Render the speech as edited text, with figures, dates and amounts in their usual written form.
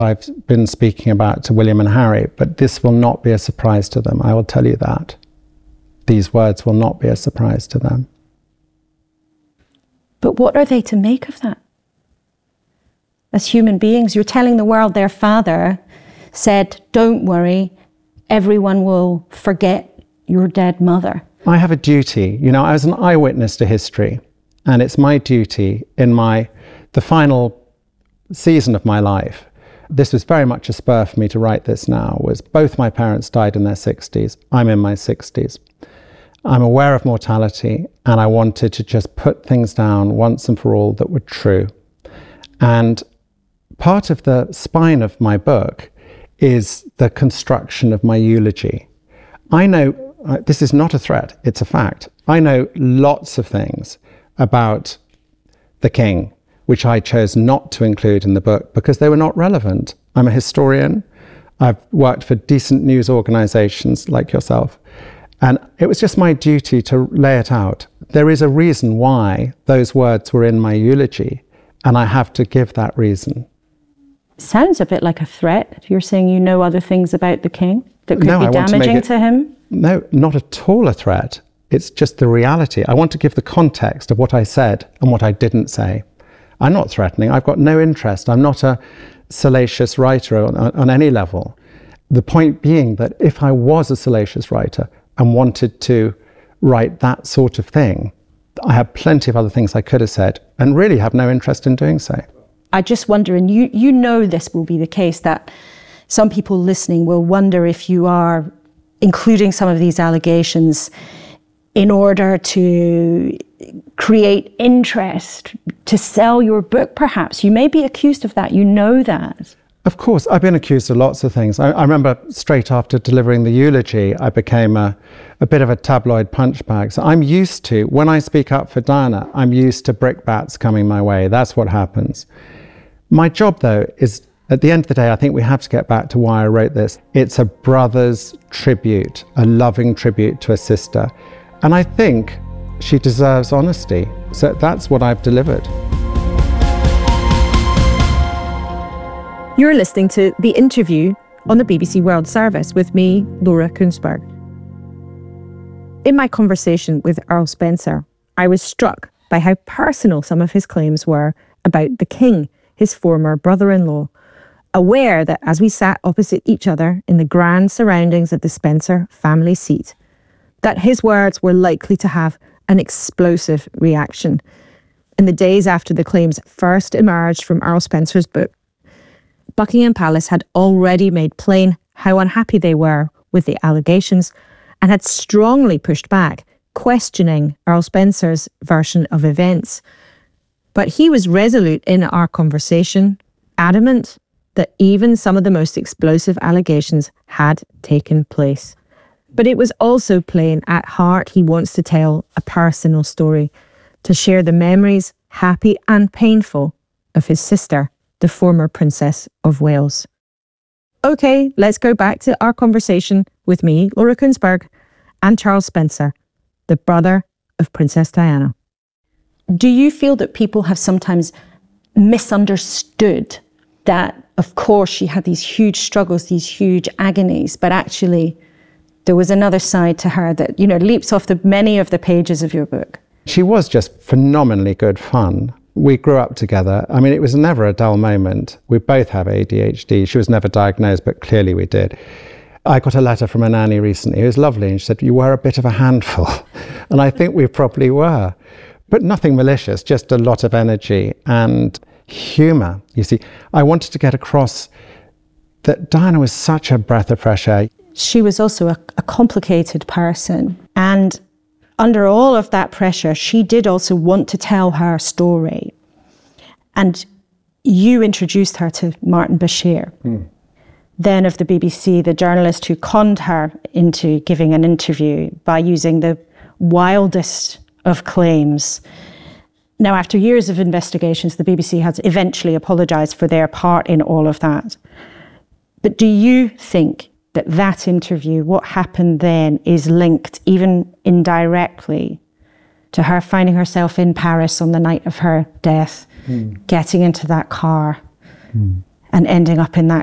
I've been speaking about to William and Harry, but this will not be a surprise to them. I will tell you that. These words will not be a surprise to them. But what are they to make of that? As human beings, you're telling the world their father said, don't worry, everyone will forget your dead mother. I have a duty. I was an eyewitness to history, and it's my duty in the final season of my life. This was very much a spur for me to write this now, was both my parents died in their 60s. I'm in my 60s. I'm aware of mortality, and I wanted to just put things down once and for all that were true. And part of the spine of my book is the construction of my eulogy. I know, this is not a threat, it's a fact. I know lots of things about the king, which I chose not to include in the book because they were not relevant. I'm a historian. I've worked for decent news organizations like yourself. And it was just my duty to lay it out. There is a reason why those words were in my eulogy, and I have to give that reason. Sounds a bit like a threat. You're saying you know other things about the king that could be damaging to him? No, not at all a threat. It's just the reality. I want to give the context of what I said and what I didn't say. I'm not threatening. I've got no interest. I'm not a salacious writer on any level. The point being that if I was a salacious writer and wanted to write that sort of thing, I have plenty of other things I could have said and really have no interest in doing so. I just wonder, and you know this will be the case, that some people listening will wonder if you are including some of these allegations in order to create interest, to sell your book perhaps. You may be accused of that, you know that. Of course, I've been accused of lots of things. I remember straight after delivering the eulogy, I became a bit of a tabloid punchbag. So I'm used to, when I speak up for Diana, I'm used to brickbats coming my way. That's what happens. My job, though, is, at the end of the day, I think we have to get back to why I wrote this. It's a brother's tribute, a loving tribute to a sister. And I think she deserves honesty. So that's what I've delivered. You're listening to The Interview on the BBC World Service with me, Laura Kuenssberg. In my conversation with Earl Spencer, I was struck by how personal some of his claims were about the king, his former brother-in-law, aware that as we sat opposite each other in the grand surroundings of the Spencer family seat, that his words were likely to have an explosive reaction. In the days after the claims first emerged from Earl Spencer's book, Buckingham Palace had already made plain how unhappy they were with the allegations and had strongly pushed back, questioning Earl Spencer's version of events. But he was resolute in our conversation, adamant that even some of the most explosive allegations had taken place. But it was also plain at heart he wants to tell a personal story, to share the memories, happy and painful, of his sister, the former Princess of Wales. Okay, let's go back to our conversation with me, Laura Kuenssberg, and Charles Spencer, the brother of Princess Diana. Do you feel that people have sometimes misunderstood that, of course, she had these huge struggles, these huge agonies, but actually there was another side to her that, leaps off many of the pages of your book? She was just phenomenally good fun. We grew up together. I mean, it was never a dull moment. We both have ADHD. She was never diagnosed, but clearly we did. I got a letter from a nanny recently. It was lovely, and she said, "You were a bit of a handful." And I think we probably were. But nothing malicious, just a lot of energy and humour. You see, I wanted to get across that Diana was such a breath of fresh air. She was also a complicated person. And under all of that pressure, she did also want to tell her story. And you introduced her to Martin Bashir, then of the BBC, the journalist who conned her into giving an interview by using the wildest of claims. Now, after years of investigations, the BBC has eventually apologised for their part in all of that. But do you think that interview, what happened then, is linked, even indirectly, to her finding herself in Paris on the night of her death, getting into that car, and ending up in that